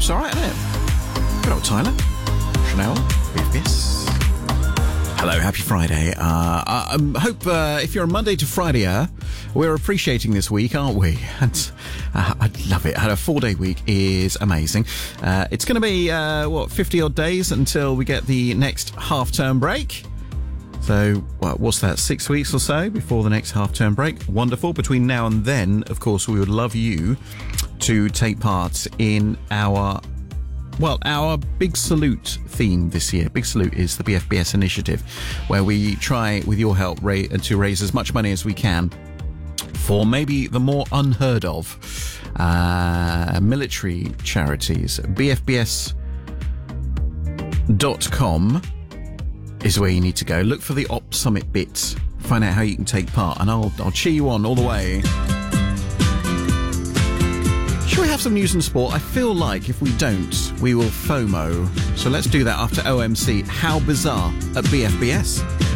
It's all right, isn't it? Good old Tyler. Chanel. BFBS. Hello, happy Friday. I hope if you're a Monday to Fridayer, we're appreciating this week, aren't we? And I love it. A 4-day week is amazing. It's going to be, 50-odd days until we get the next half-term break. So, what's that, 6 weeks or so before the next half-term break? Wonderful. Between now and then, of course, we would love you to take part in our Big Salute theme this year. Big Salute is the BFBS initiative, where we try, with your help, to raise as much money as we can for maybe the more unheard of military charities. BFBS.com is where you need to go. Look for the Op Summit bits. Find out how you can take part, and I'll cheer you on all the way. Shall we have some news and sport? I feel like if we don't, we will FOMO. So let's do that after OMC. How bizarre at BFBS.